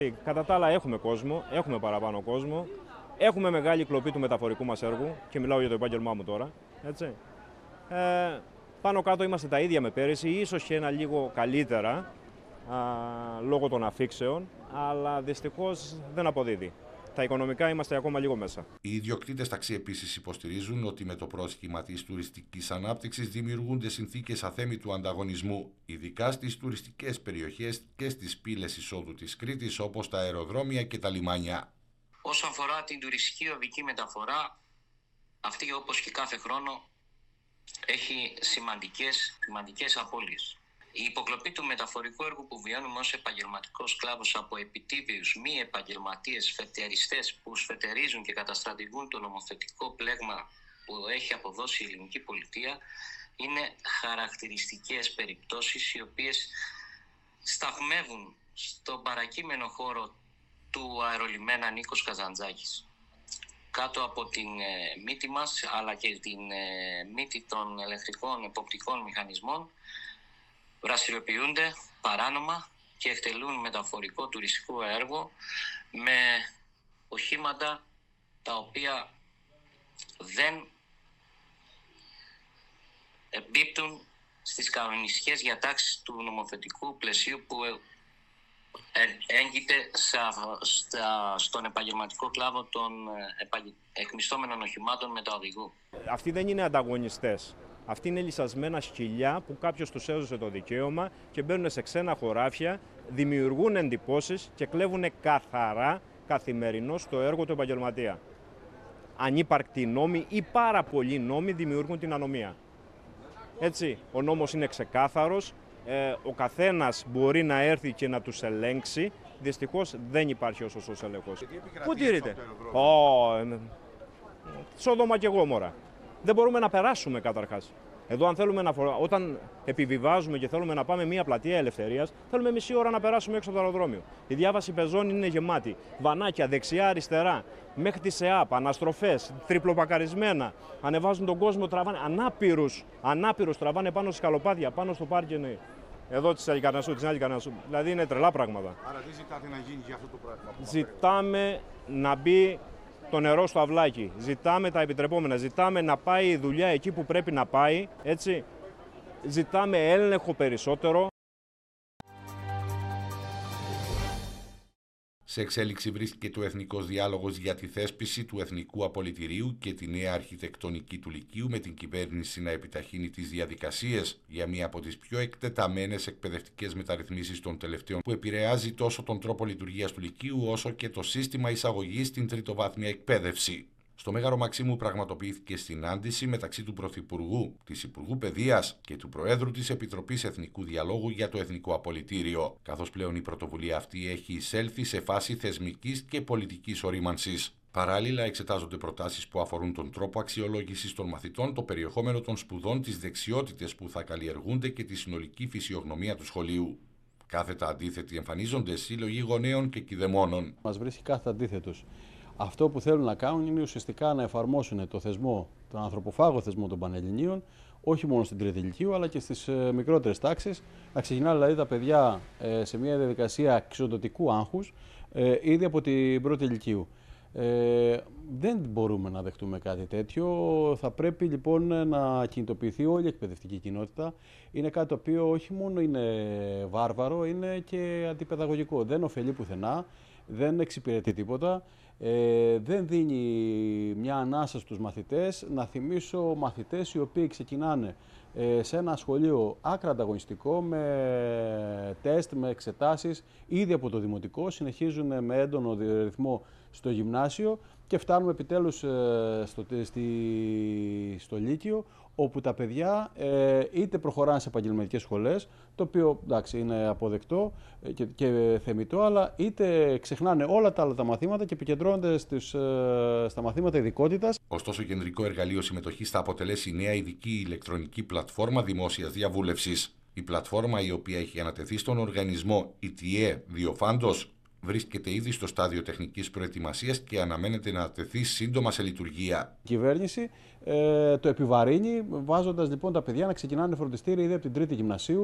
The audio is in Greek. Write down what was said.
Κατά τα άλλα έχουμε κόσμο, έχουμε παραπάνω κόσμο, έχουμε μεγάλη κλοπή του μεταφορικού μας έργου και μιλάω για το επάγγελμά μου τώρα, έτσι. Πάνω κάτω είμαστε τα ίδια με πέρυσι, ίσως και ένα λίγο καλύτερα λόγω των αφήξεων, αλλά δυστυχώς δεν αποδίδει. Τα οικονομικά είμαστε ακόμα λίγο μέσα. Οι ιδιοκτήτες ταξί επίσης υποστηρίζουν ότι με το πρόσχημα της τουριστικής ανάπτυξης δημιουργούνται συνθήκες αθέμητου ανταγωνισμού, ειδικά στις τουριστικές περιοχές και στις πύλες εισόδου της Κρήτης, όπως τα αεροδρόμια και τα λιμάνια. Όσον αφορά την τουριστική οδική μεταφορά, αυτή όπως και κάθε χρόνο έχει σημαντικές απώλειες. Η υποκλοπή του μεταφορικού έργου που βιώνουμε ως επαγγελματικός κλάδος από επιτίδιους μη επαγγελματίες φετεριστές που σφετερίζουν και καταστρατηγούν το νομοθετικό πλέγμα που έχει αποδώσει η ελληνική πολιτεία είναι χαρακτηριστικές περιπτώσεις οι οποίες σταθμεύουν στον παρακείμενο χώρο του αερολιμένα Νίκος Καζαντζάκης. Κάτω από την μύτη μας αλλά και την μύτη των ελεκτρικών εποπτικών μηχανισμών δραστηριοποιούνται παράνομα και εκτελούν μεταφορικό τουριστικό έργο με οχήματα τα οποία δεν εμπίπτουν στις κανονιστικές διατάξεις του νομοθετικού πλαισίου που έγκυται στον επαγγελματικό κλάδο των εκμισθόμενων οχημάτων μεταοδηγού. Αυτοί δεν είναι ανταγωνιστές. Αυτοί είναι λυσασμένα σκυλιά που κάποιος τους έδωσε το δικαίωμα και μπαίνουν σε ξένα χωράφια, δημιουργούν εντυπώσεις και κλέβουν καθαρά καθημερινώς το έργο του επαγγελματία. Ανύπαρκτοι νόμοι ή πάρα πολλοί νόμοι δημιουργούν την ανομία. Έτσι, ο νόμος είναι ξεκάθαρος, ο καθένας μπορεί να έρθει και να τους ελέγξει. Δυστυχώς δεν υπάρχει ο σωστός έλεγχος. Πού τηρείται? Σόδομα και Γόμορα. Δεν μπορούμε να περάσουμε καταρχάς. Εδώ αν θέλουμε όταν επιβιβάζουμε και θέλουμε να πάμε μια πλατεία ελευθερίας, θέλουμε μισή ώρα να περάσουμε έξω από το αεροδρόμιο. Η διάβαση πεζών είναι γεμάτη. Βανάκια δεξιά-αριστερά, μέχρι τη ΕΑΠ, αναστροφές, τριπλοπακαρισμένα. Ανεβάζουν τον κόσμο, τραβάνε ανάπηρους τραβάνε πάνω στα σκαλοπάτια, πάνω στο πάρκινγκ. Εδώ της Αλικαρνασσού, της Αλικαρνασσού. Δηλαδή είναι τρελά πράγματα. Άρα τι ζητάτε να γίνει για αυτό το πράγμα? Ζητάμε να μπει το νερό στο αυλάκι. Ζητάμε τα επιτρεπόμενα. Ζητάμε να πάει η δουλειά εκεί που πρέπει να πάει. Έτσι. Ζητάμε έλεγχο περισσότερο. Σε εξέλιξη βρίσκεται ο Εθνικός Διάλογος για τη θέσπιση του Εθνικού Απολυτηρίου και τη νέα αρχιτεκτονική του Λυκείου, με την κυβέρνηση να επιταχύνει τις διαδικασίες για μία από τις πιο εκτεταμένες εκπαιδευτικές μεταρρυθμίσεις των τελευταίων, που επηρεάζει τόσο τον τρόπο λειτουργίας του Λυκείου όσο και το σύστημα εισαγωγής στην τριτοβάθμια εκπαίδευση. Στο Μέγαρο Μαξίμου πραγματοποιήθηκε συνάντηση μεταξύ του Πρωθυπουργού, της Υπουργού Παιδείας και του Προέδρου της Επιτροπής Εθνικού Διαλόγου για το Εθνικό Απολυτήριο, καθώς πλέον η πρωτοβουλία αυτή έχει εισέλθει σε φάση θεσμικής και πολιτικής ορίμανσης. Παράλληλα, εξετάζονται προτάσεις που αφορούν τον τρόπο αξιολόγησης των μαθητών, το περιεχόμενο των σπουδών, τις δεξιότητες που θα καλλιεργούνται και τη συνολική φυσιογνωμία του σχολείου. Κάθετα αντίθετοι εμφανίζονται σύλλογοι γονέων και κηδεμόνων. Μας βρίσκει κάθετα αντίθετος. Αυτό που θέλουν να κάνουν είναι ουσιαστικά να εφαρμόσουν το θεσμό, τον ανθρωποφάγο θεσμό των Πανελληνίων, όχι μόνο στην τρίτη ηλικίου, αλλά και στις μικρότερες τάξεις. Να ξεκινά δηλαδή τα παιδιά σε μια διαδικασία εξοδοτικού άγχους ήδη από την πρώτη ηλικίου. Δεν μπορούμε να δεχτούμε κάτι τέτοιο. Θα πρέπει λοιπόν να κινητοποιηθεί όλη η εκπαιδευτική κοινότητα. Είναι κάτι το οποίο όχι μόνο είναι βάρβαρο, είναι και αντιπαιδαγωγικό. Δεν ωφελεί πουθενά, δεν εξυπηρετεί τίποτα. Δεν δίνει μια ανάσα στους μαθητές. Να θυμίσω μαθητές οι οποίοι ξεκινάνε σε ένα σχολείο άκρα ανταγωνιστικό, με τεστ, με εξετάσεις, ήδη από το δημοτικό, συνεχίζουν με έντονο ρυθμό στο γυμνάσιο και φτάνουμε επιτέλους στο Λύκειο, όπου τα παιδιά είτε προχωράνε σε επαγγελματικές σχολές, το οποίο εντάξει είναι αποδεκτό και θεμιτό, αλλά είτε ξεχνάνε όλα τα άλλα τα μαθήματα και επικεντρώνονται στα μαθήματα ειδικότητας. Ωστόσο, κεντρικό εργαλείο συμμετοχής θα αποτελέσει η νέα ειδική ηλεκτρονική πλατφόρμα δημόσιας διαβούλευσης. Η πλατφόρμα, η οποία έχει ανατεθεί στον οργανισμό ETA Διοφάντος, βρίσκεται ήδη στο στάδιο τεχνικής προετοιμασίας και αναμένεται να τεθεί σύντομα σε λειτουργία. Η κυβέρνηση το επιβαρύνει, βάζοντας λοιπόν τα παιδιά να ξεκινάνε φροντιστήρια ήδη από την τρίτη γυμνασίου.